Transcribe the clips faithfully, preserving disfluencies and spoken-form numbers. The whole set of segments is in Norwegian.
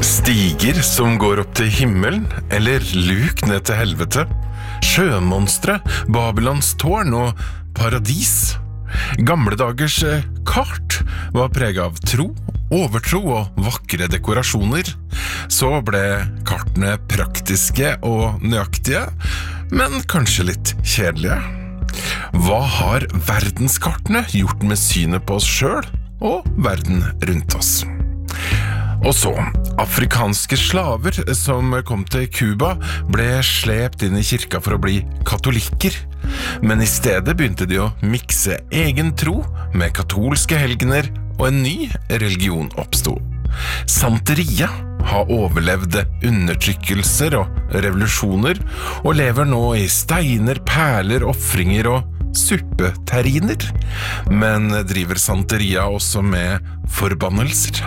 Stiger som går opp til himmelen, eller luk ned til helvete. Sjømonstre, Babylons tårn og paradis. Gamle dagers kart var preget av tro, overtro og vakre dekorasjoner. Så ble kartene praktiske og nøyaktige, men kanskje litt kjedelige. Hva har verdenskartene gjort med synet på oss selv og verden rundt oss? Og så, afrikanske slaver som kom til Cuba ble slept inn i kirka for å bli katolikker. Men i stedet begynte de å mikse egen tro med katolske helgener, og en ny religion oppstod. Santeria har overlevd undertrykkelser og revolusjoner, og lever nå i steiner, perler, offringer og suppeterriner. Men driver Santeria også med forbannelser?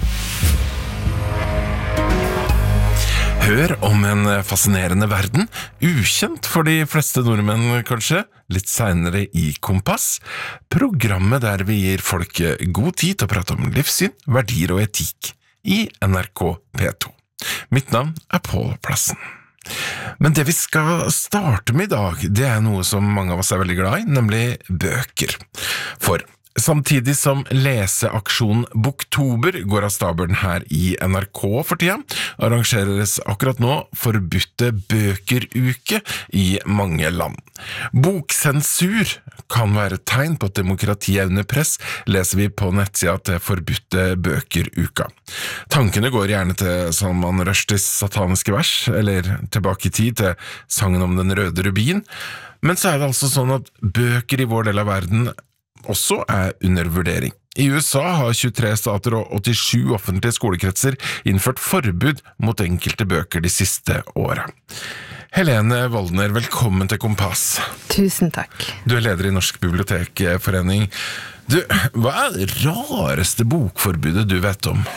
Hør om en fascinerende verden, ukjent for de fleste nordmenn kanskje, litt senere i Kompass, programmet der vi gir folk god tid til å prate om livssyn, verdier og etikk i N R K P to. Mitt navn er Pål Plassen. Men det vi skal starte med i dag, det er noe som mange av oss er veldig glad i, nemlig bøker. For samtidig som leseaksjonen Boktober går av stabelen her i N R K for tida, arrangeres akkurat nå forbudte bøkeruke i mange land. Boksensur kan være et tegn på at demokrati er under press, leser vi på nettsida til forbudte bøkeruka. Tankene går gjerne til Salman Rushdies sataniske vers, eller tilbake i tid til sangen om den røde rubin, men så er det altså sånn at bøker i vår del av verden også er under vurdering. I U S A har tjuetre stater og åttisju offentlige skolekretser innført forbud mot enkelte bøker de siste årene. Helene Woldner, velkommen til Kompass. Tusen takk. Du er leder i Norsk Bibliotekforening. Du, hva er det rareste bokforbudet du vet om?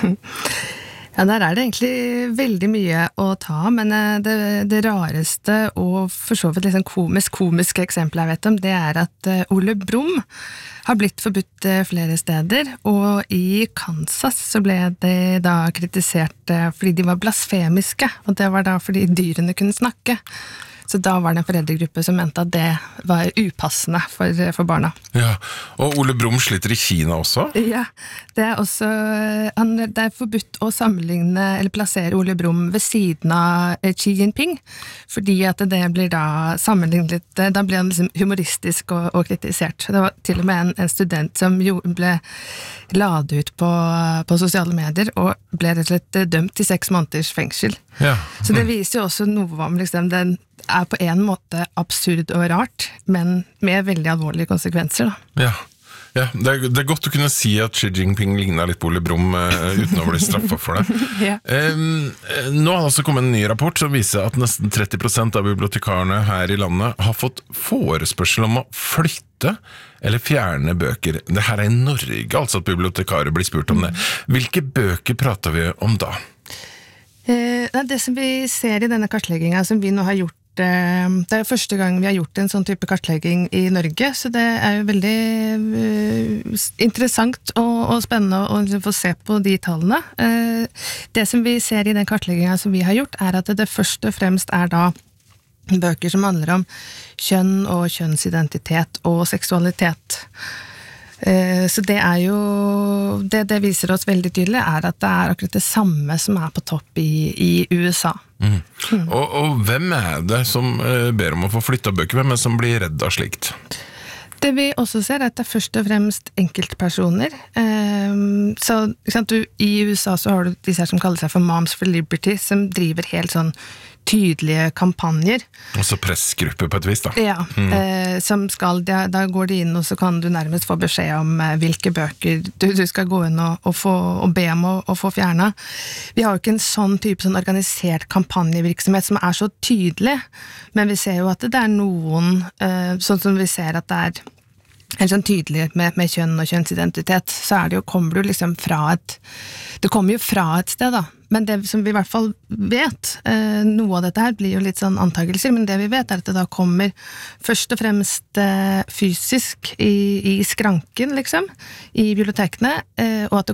Ja, der er det egentlig veldig mye å ta, men det, det rareste og for så vidt liksom komisk, komiske eksempelet jeg vet om, det er at Ole Brumm har blitt forbudt flere steder, og i Kansas så ble det da kritisert fordi de var blasfemiske, og det var da fordi dyrene kunne snakke. Så da var det en foreldregruppe som mente at det var upassende for, for barna. Ja, og Ole Brumm sliter i Kina også? Ja, det er også han, det er forbudt å sammenligne eller plassere Ole Brumm ved siden av Xi Jinping, fordi at det blir da sammenlignet, da blir han liksom humoristisk og, og kritisert. Det var til og med en, en student som jo ble ladet ut på, på sosiale medier og ble rett og slett dømt til seks måneders fengsel. Ja. Så det viser jo også noe om liksom den er på en måte absurd og rart, men med veldig alvorlige konsekvenser. Da. Ja, ja det, er, det er godt å kunne si at Xi Jinping ligner litt på Ole Brumm uh, uten å bli straffet for det. Ja. um, nå har altså kommet en ny rapport som viser at nesten tretti prosent av bibliotekarene her i landet har fått forespørsel om å flytte eller fjerne bøker. Det her er i Norge, altså at bibliotekarer blir spurt om det. Hvilke bøker prater vi om da? Uh, det som vi ser i denne kartleggingen som vi nå har gjort, det er første gang vi har gjort en sånn type kartlegging i Norge, så det er jo veldig uh, interessant og, og spennende å, å få se på de tallene. Uh, det som vi ser i den kartleggingen som vi har gjort, er at det først og fremst er da bøker som handler om kjønn og kjønnsidentitet og seksualitet. Uh, så det er jo, det, det viser oss veldig tydelig, er at det er akkurat det samme som er på topp i, i U S A. Mm. Mm. Og, og hvem er det som uh, ber om å få flyttet bøker, hvem er det som blir redd av slikt? Det vi også ser er at det er først og fremst enkeltpersoner. Um, så sant, du, i U S A så har du disse her som kaller seg for Moms for Liberty, som driver helt sånn tydelige kampanjer. Altså pressgrupper på et vis da. Ja, mm. eh, som skal, da, da går de inn og så kan du nærmest få beskjed om eh, hvilke bøker du, du skal gå inn og, og, få, og be om å, å få fjernet. Vi har jo ikke en sånn type sånn organisert kampanjevirksomhet som er så tydelig, men vi ser jo at det er noen, eh, sånn som vi ser at det er en sånn tydelighet med, med kjønn og kjønnsidentitet, så er det jo, kommer du liksom fra et, det kommer jo fra et sted da, men det som vi i hvert fall vet, eh, noe av dette her blir jo litt sånn antagelser, men det vi vet er at det da kommer først og fremst eh, fysisk i, i skranken liksom, i bibliotekene, eh, og at det